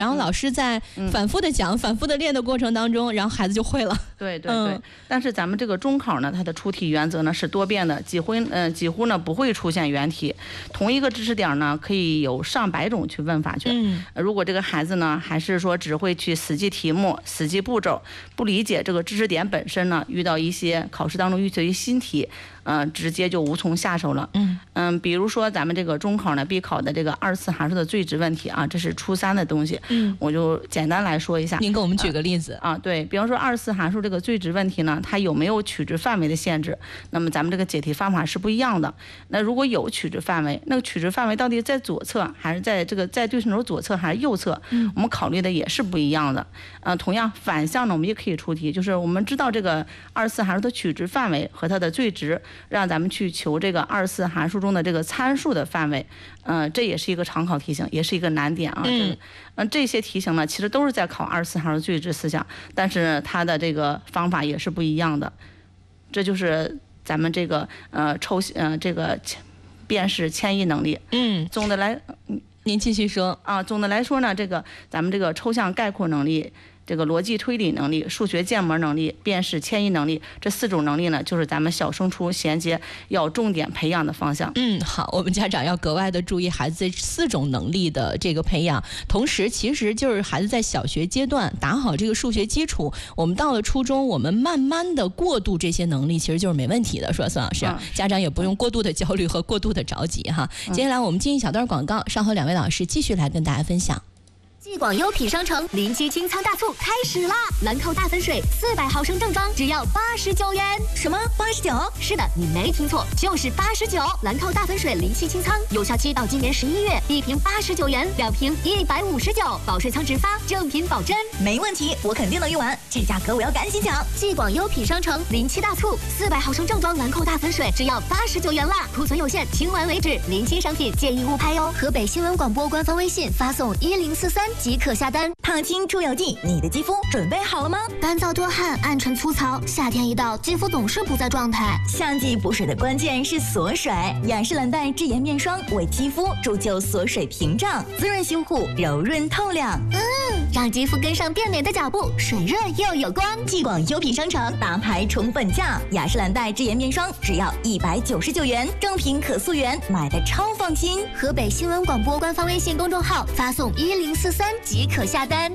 然后老师在反复的讲、反复的练的过程当中，然后孩子就会了。 对对对。但是咱们这个中考呢，它的出题原则呢是多变的，几乎呢不会出现原题。同一个知识点呢，可以有上百种去问法去。如果这个孩子呢，还是说只会去死记题目、死记步骤，不理解这个知识点本身呢，遇到一些考试当中遇到一些新题，直接就无从下手了。比如说咱们这个中考呢必考的这个二次函数的最值问题啊，这是初3的东西。我就简单来说一下。 您给我们举个例子啊？对，比方说二次函数这个最值问题呢，它有没有取值范围的限制？那么咱们这个解题方法是不一样的。那如果有取值范围，那个取值范围到底在左侧还是在对称轴左侧还是右侧？我们考虑的也是不一样的。同样反向呢，我们也可以出题，就是我们知道这个二次函数的取值范围和它的最值，让咱们去求这个二次函数中的这个参数的范围。这也是一个常考题型，也是一个难点啊。这些题型呢，其实都是在考二次函数最值思想，但是它的这个方法也是不一样的。这就是咱们这个这个辨识迁移能力。总的来， 您继续说啊。总的来说呢，咱们这个抽象概括能力、这个逻辑推理能力、数学建模能力、辨识迁移能力，这4种能力呢，就是咱们小升初衔接要重点培养的方向。 好，我们家长要格外的注意孩子这4种能力的这个培养，同时其实就是孩子在小学阶段打好这个数学基础，我们到了初中，我们慢慢的过渡这些能力，其实就是没问题的，是吧，孙老师？家长也不用过度的焦虑和过度的着急哈。接下来我们进一小段广告，稍后2位老师继续来跟大家分享。 继广优品商城临期清仓大促开始啦！兰蔻大粉水400毫升正装只要89元。什么89？是的，你没听错，就是89。兰蔻大粉水临期清仓，有效期到今年11月，1瓶89元，2瓶159，保税仓直发，正品保真。 没问题，我肯定能用完，这价格我要赶紧抢！ 继广优品商城临期大促，400毫升正装兰蔻大粉水只要89元啦，库存有限，清完为止，临期商品建议勿拍哟。河北新闻广播官方微信发送1043。即可下单。 烫青出有劲，你的肌肤准备好了吗？ 干燥多汗，暗沉粗糙，夏天一到，肌肤总是不在状态。 夏季补水的关键是锁水，雅诗兰黛智颜面霜为肌肤铸就锁水屏障，滋润修护，柔润透亮。 让肌肤跟上变美的脚步，水润又有光。 继广优品商城大牌重本价，雅诗兰黛智颜面霜只要199元，正品可溯源，买的超放心。 河北新闻广播官方微信公众号发送1043即可下单。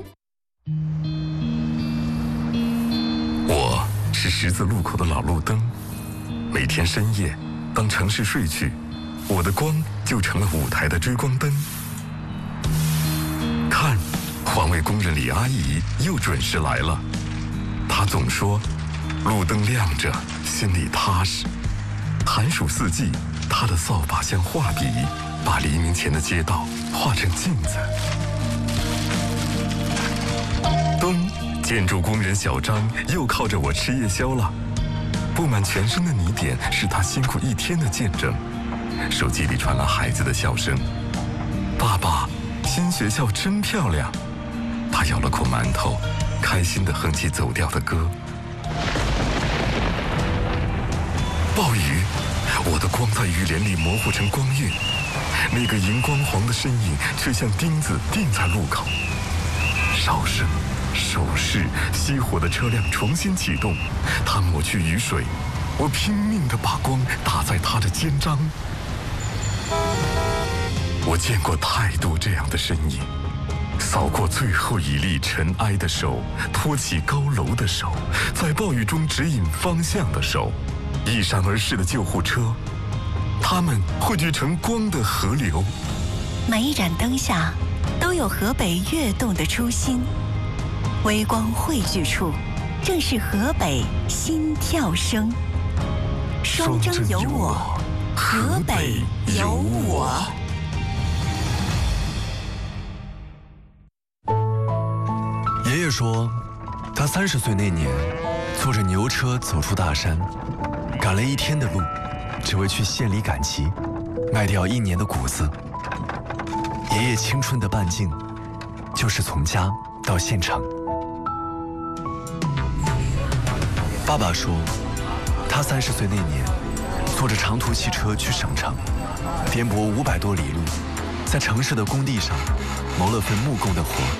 我是十字路口的老路灯，每天深夜，当城市睡去，我的光就成了舞台的追光灯。看，环卫工人李阿姨又准时来了。她总说，路灯亮着，心里踏实。寒暑四季，她的扫把像画笔，把黎明前的街道画成镜子。冬，建筑工人小张又靠着我吃夜宵了。布满全身的泥点是他辛苦一天的见证。手机里传来孩子的笑声：“爸爸，新学校真漂亮。”他咬了口馒头，开心地哼起走调的歌。暴雨，我的光在雨帘里模糊成光晕，那个荧光黄的身影却像钉子钉在路口。哨声、手势，熄火的车辆重新启动，他抹去雨水，我拼命地把光打在他的肩章。我见过太多这样的身影，扫过最后一粒尘埃的手，托起高楼的手，在暴雨中指引方向的手，一闪而逝的救护车，它们汇聚成光的河流。 每一盏灯下都有河北跃动的初心，微光汇聚处，正是河北心跳声。双征有我，河北有我。 爷爷说，他30岁那年，坐着牛车走出大山，赶了1天的路，只为去县里赶集，卖掉1年的谷子。爷爷青春的半径，就是从家到县城。爸爸说，他30岁那年，坐着长途汽车去省城，颠簸500多里路，在城市的工地上谋了份木工的活。